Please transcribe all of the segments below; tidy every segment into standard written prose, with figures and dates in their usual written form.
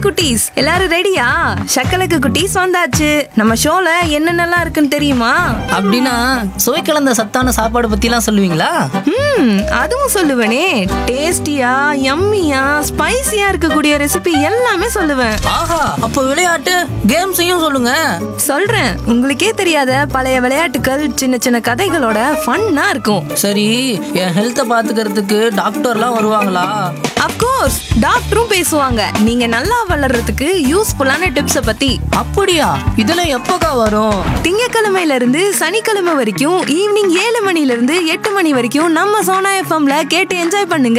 குட்டீஸ் எல்லாரும் ரெடியா? சக்கலக்கு குட்டீஸ் வந்தாச்சு. நம்ம ஷோல என்னென்னலாம் இருக்குன்னு தெரியுமா? அப்படின்னா சுவை கலந்த சத்தான சாப்பாடு பத்திலாம் சொல்லுவீங்களா? அதுவும் சொல்லுவேனே. டேஸ்டியா, யம்மியா, ஸ்பைசியா இருக்கக்கூடிய ரெசிபி எல்லாமே சொல்லுவேன். ஆஹா, அப்போ விளையாட்டு கேம்ஸையும் சொல்லுங்க. சொல்றேன், உங்களுக்கே தெரியாத பழைய விளையாட்டுகள், சின்ன சின்ன கதைகளோட ஃபன்னா இருக்கும். சரி, என் ஹெல்த்தை பாத்துக்கிறதுக்கு டாக்டர்லாம் வருவாங்களா? அப்கோர்ஸ், டாக்டரும் பேசுவாங்க. நீங்க நல்லா வளர்றதுக்கு யூஸ்ஃபுல்லான டிப்ஸ பத்தி. அப்படியா? இதெல்லாம் எப்போக்கா வரும்? திங்கக்கிழமையில இருந்து சனிக்கிழமை வரைக்கும் ஈவினிங் 7 மணில இருந்து 8 மணி வரைக்கும் நம்ம சோனா எஃப்எம்ல கேட்டு என்ஜாய் பண்ணுங்க.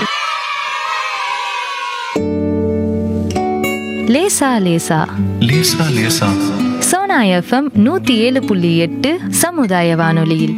லேசா லேசா லேசா லேசா சோனா எஃப்எம் 107.8 சமுதாய வானொலியில்.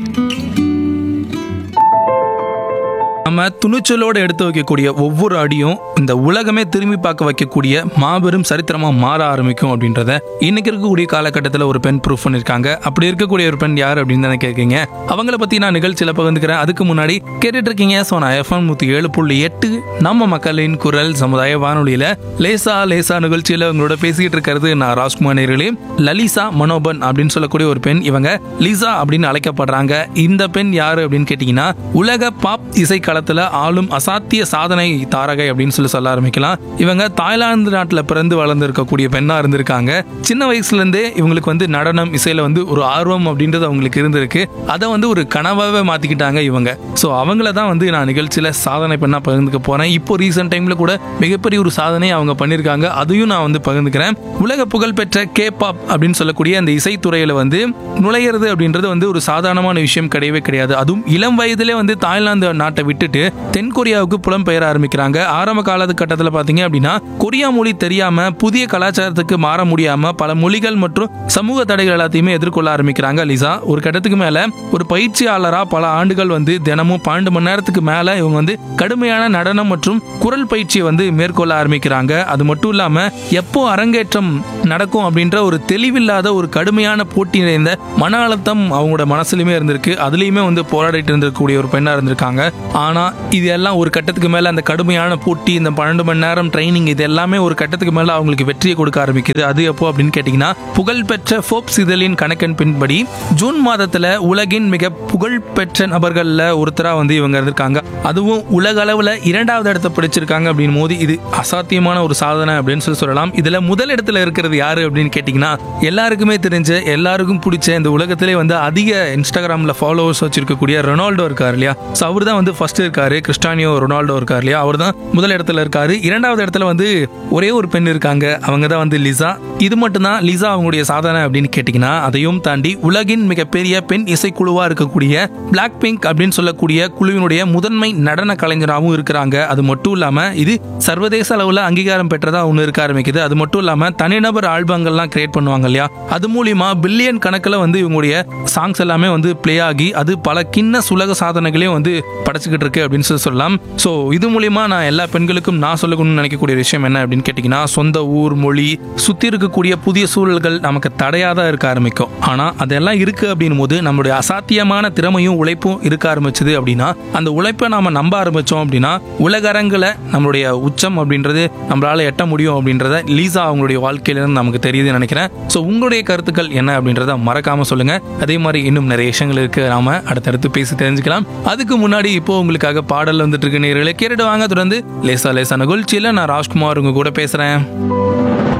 நம்ம துணிச்சலோடு எடுத்து வைக்கக்கூடிய ஒவ்வொரு அடியும் இந்த உலகமே திரும்பி பார்க்க வைக்கக்கூடிய மாபெரும் சரித்திரமா மாற ஆரம்பிக்கும் அப்படின்றத இன்னைக்கு இருக்கக்கூடிய காலகட்டத்தில் ஒரு பெண் ப்ரூஃப் பண்ணிருக்காங்க. அப்படி இருக்கக்கூடிய ஒரு பெண் யார் அப்படின்னு தானே கேட்கீங்க. அவங்கள பத்தி நான் நிகழ்ச்சியில பகிர்ந்துக்கிறேன். அதுக்கு முன்னாடி கேட்டுட்டு இருக்கீங்க சோனா எஃப்எம் 107.8 நம்ம மக்களின் குரல் சமுதாய வானொலியில லேசா லேசா நிகழ்ச்சியில உங்களோட பேசிக்கிட்டு இருக்கிறது நான் ராஜ்குமார் நேர்களே. லலிசா மனோபன் அப்படின்னு சொல்லக்கூடிய ஒரு பெண். இவங்க லிசா அப்படின்னு அழைக்கப்படுறாங்க. இந்த பெண் யாரு அப்படின்னு கேட்டீங்கன்னா, உலக பாப் இசை ஆளும் அசாத்திய சாதனை தாரகை அப்படின்னு சொல்ல ஆரம்பிக்கலாம். இவங்க தாய்லாந்து நாட்டில் பிறந்து வளர்ந்து இருக்கக்கூடிய பெண்ணா இருந்திருக்காங்க. சின்ன வயசுல இருந்தே இவங்களுக்கு நடனம் இசையில ஒரு ஆர்வம் அப்படின்றது அவங்களுக்கு இருந்திருக்கு. அதை ஒரு கனவாவே மாத்திக்கிட்டாங்க இவங்க. ஸோ அவங்கள தான் நான் நிகழ்ச்சியில சாதனை பண்ணா பகிர்ந்துக்க போறேன். இப்போ ரீசெண்ட் டைம்ல கூட மிகப்பெரிய ஒரு சாதனை அவங்க பண்ணிருக்காங்க. அதையும் நான் பகிர்ந்துக்கிறேன். உலக புகழ்பெற்ற K-pop அப்படின்னு சொல்லக்கூடிய அந்த இசைத்துறையில நுழையிறது அப்படின்றது ஒரு சாதாரணமான விஷயம் கிடையவே கிடையாது. அதுவும் இளம் வயதிலே தாய்லாந்து நாட்டை விட்டுட்டு தென்கொரியாவுக்கு புலம்பெயர ஆரம்பிக்கிறாங்க. ஆரம்ப காலகட்டத்தில் பாத்தீங்க அப்படின்னா கொரியா மொழி தெரியாம புதிய கலாச்சாரத்துக்கு மாற முடியாம பல மொழிகள் மற்றும் சமூக தடைகள் எல்லாத்தையுமே எதிர்கொள்ள ஆரம்பிக்கிறாங்க லிசா. ஒரு கட்டத்துக்கு மேல ஒரு பயிற்சியாளரா பல ஆண்டுகள் தினமும் 12 மணி நேரத்துக்கு மேல இவங்க கடுமையான நடனம் மற்றும் குரல் பயிற்சியை மேற்கொள்ள ஆரம்பிக்கிறாங்க. அது மட்டும் இல்லாம எப்போ அரங்கேற்றம் நடக்கும் அப்படின்ற ஒரு தெளிவில்லாத ஒரு கடுமையான போட்டி நிறைந்த மன அழுத்தம் அவங்களோட மனசுலயுமே இருந்திருக்கு. அதுலயுமே போராடிட்டு இருந்திருக்கக்கூடிய ஒரு பெண்ணா இருந்திருக்காங்க. ஆனா இது எல்லாம் ஒரு கட்டத்துக்கு மேல அந்த கடுமையான போட்டி, இந்த 12 மணி நேரம் ட்ரைனிங், இது எல்லாமே ஒரு கட்டத்துக்கு மேல அவங்களுக்கு வெற்றியை கொடுக்க ஆரம்பிக்குது. அது எப்போ அப்படின்னு கேட்டீங்கன்னா, புகழ்பெற்ற ஃபோர்ப்ஸ் இதழின் கணக்கின் பின்படி ஜூன் மாதத்துல உலகின் மிக புகழ்பெற்ற நபர்கள்ல ஒருத்தரா இவங்க இருந்திருக்காங்க. அதுவும் உலக அளவுல 2வது இடத்தை பிடிச்சிருக்காங்க அப்படின் போது இது அசாத்தியமான ஒரு சாதனை அப்படின்னு சொல்லலாம். இதுல முதல் இடத்துல இருக்கிறது யாரு அப்படின்னு கேட்டீங்கன்னா, எல்லாருக்குமே தெரிஞ்ச எல்லாருக்கும் பிடிச்ச இந்த உலகத்திலே அதிக இன்ஸ்டாகிராம்ல ஃபாலோவர்ஸ் வச்சிருக்கக்கூடிய ரொனால்டோ இருக்காரு இல்லையா. அவர் தான் ஃபர்ஸ்ட் இருக்காரு. கிறிஸ்டானியோ ரொனால்டோ இருக்காரு இல்லையா, அவர் தான் முதல் இடத்துல இருக்காரு. 2வது இடத்துல ஒரே ஒரு பெண் இருக்காங்க. அவங்க தான் லிசா. இது மட்டும் தான் லிசா அவங்களுடைய சாதனை அப்படின்னு கேட்டீங்கன்னா, அதையும் தாண்டி உலகின் மிகப்பெரிய பெண் இசைக்குழுவா இருக்கக்கூடிய பிளாக் பிங்க் அப்படின்னு சொல்லக்கூடிய குழுவினுடைய முதன்மை நடன கலைஞராகவும் இருக்கிறாங்க. அது மட்டும் இல்லாம இது சர்வதேச அளவுல அங்கீகாரம் பெற்றதா ஒண்ணு இருக்க ஆரம்பிக்குது. அது மட்டும் இல்லாம தனிநபர் ஆல்பங்கள்லாம் கிரியேட் பண்ணுவாங்க இல்லையா, அது மூலியமா பில்லியன் கணக்கில் இவங்களுடைய சாங்ஸ் எல்லாமே பிளே ஆகி அது பல கின்னஸ் உலக சாதனைகளையும் படைச்சுக்கிட்டு இருக்கு அப்படின்னு சொல்லலாம். ஸோ இது மூலியமா நான் எல்லா பெண்களுக்கும் நான் சொல்லணும்னு நினைக்கக்கூடிய விஷயம் என்ன அப்படின்னு கேட்டீங்கன்னா, சொந்த ஊர், மொழி, சுத்தி இருக்கக்கூடிய புதிய சூழல்கள் நமக்கு தடையாதான் இருக்க ஆரம்பிக்கும். ஆனா அதெல்லாம் இருக்கு அப்படின் போது நம்மளுடைய அசாத்தியமான திறமையும் உழைப்பும் இருக்க ஆரம்பிச்சது அப்படின்னா, அந்த உழைப்பை நாம நம்ப ஆரம்பிச்சோம் அப்படின்னா உலக அரங்கில் நம்மளுடைய உச்சம் அப்படின்றது நம்மளால எட்ட முடியும் அப்படின்றத லீசா அவங்களுடைய வாழ்க்கையில இருந்து நமக்கு தெரியுதுன்னு நினைக்கிறேன். ஸோ உங்களுடைய கருத்துக்கள் என்ன அப்படின்றத மறக்காம சொல்லுங்க. அதே மாதிரி இன்னும் நிறைய விஷயங்கள் இருக்கு, நாம அடுத்தடுத்து பேசி தெரிஞ்சுக்கலாம். அதுக்கு முன்னாடி இப்போ உங்களுக்காக பாடல் வந்துட்டு இருக்கு. நேயர்களே கேட்டுட்டு வாங்க. தொடர்ந்து லேசா லேசா நிகழ்ச்சியில நான் ராஜ்குமார் உங்க கூட பேசுறேன்.